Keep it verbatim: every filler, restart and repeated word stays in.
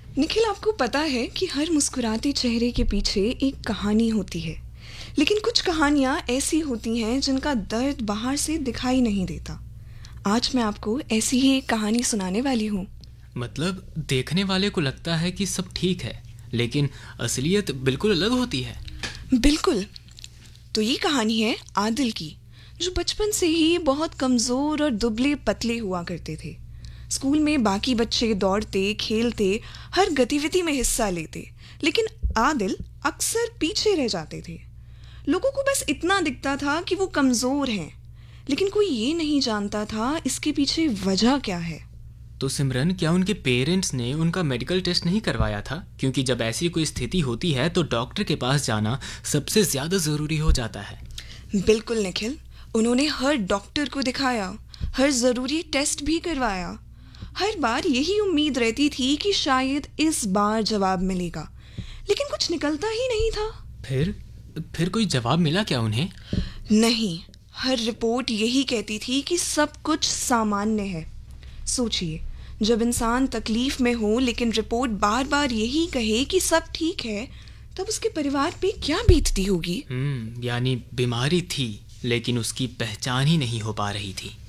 निखिल, आपको पता है कि हर मुस्कुराते चेहरे के पीछे एक कहानी होती है, लेकिन कुछ कहानियाँ ऐसी होती हैं जिनका दर्द बाहर से दिखाई नहीं देता। आज मैं आपको ऐसी ही एक कहानी सुनाने वाली हूँ। मतलब देखने वाले को लगता है कि सब ठीक है, लेकिन असलियत बिल्कुल अलग होती है। बिल्कुल। तो ये कहानी है आदिल की, जो बचपन से ही बहुत कमज़ोर और दुबले पतले हुआ करते थे। स्कूल में बाकी बच्चे दौड़ते, खेलते, हर गतिविधि में हिस्सा लेते, लेकिन आदिल अक्सर पीछे रह जाते थे। लोगों को बस इतना दिखता था कि वो कमज़ोर हैं, लेकिन कोई ये नहीं जानता था इसके पीछे वजह क्या है। तो सिमरन, क्या उनके पेरेंट्स ने उनका मेडिकल टेस्ट नहीं करवाया था? क्योंकि जब ऐसी कोई स्थिति होती है तो डॉक्टर के पास जाना सबसे ज़्यादा ज़रूरी हो जाता है। बिल्कुल निखिल, उन्होंने हर डॉक्टर को दिखाया, हर ज़रूरी टेस्ट भी करवाया। हर बार यही उम्मीद रहती थी कि शायद इस बार जवाब मिलेगा, लेकिन कुछ निकलता ही नहीं था। फिर फिर कोई जवाब मिला क्या उन्हें? नहीं, हर रिपोर्ट यही कहती थी कि सब कुछ सामान्य है। सोचिए, जब इंसान तकलीफ में हो लेकिन रिपोर्ट बार बार यही कहे कि सब ठीक है, तब उसके परिवार पे क्या बीतती होगी। हम्म यानी बीमारी थी, लेकिन उसकी पहचान ही नहीं हो पा रही थी।